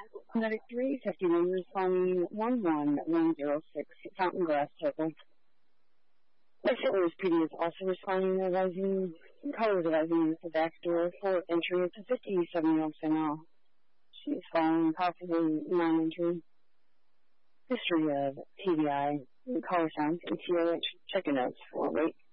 Medic 351 responding 11106 Fountain Glass Circle. Exit Louis PD is also responding, advising, colors advising the back door for entry into 57 miles an hour. She is following possibly non-entry. History of TBI, caller signs, ETOH, check your notes for wait.